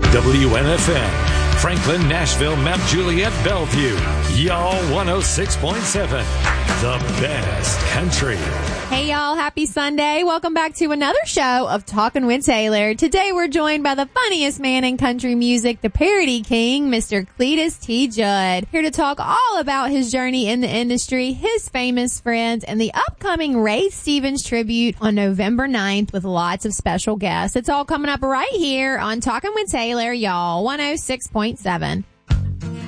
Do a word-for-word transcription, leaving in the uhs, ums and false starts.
W N F M, Franklin, Nashville, Mount Juliet, Bellevue. Y'all one oh six point seven, the best country. Hey y'all, happy Sunday. Welcome back to another show of Talkin' with Taylor. Today we're joined by the funniest man in country music, the parody king, Mister Cletus T. Judd. Here to talk all about his journey in the industry, his famous friends, and the upcoming Ray Stevens tribute on November ninth with lots of special guests. It's all coming up right here on Talkin' with Taylor, y'all, one oh six point seven.